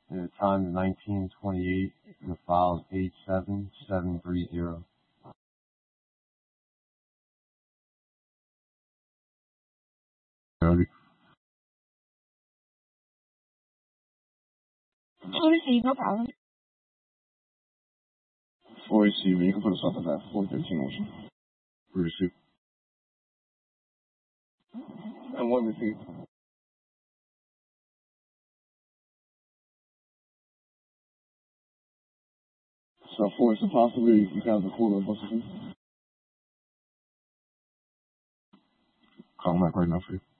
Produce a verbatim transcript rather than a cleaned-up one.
The time is nineteen twenty-eight. The file is eight seven seven three zero. Ready? Receive, no problem. four receive, you can put us up at that four thirteen motion. Receive. And one receive. So four, so possibly you guys are cool with what's the Call Mike right now for you.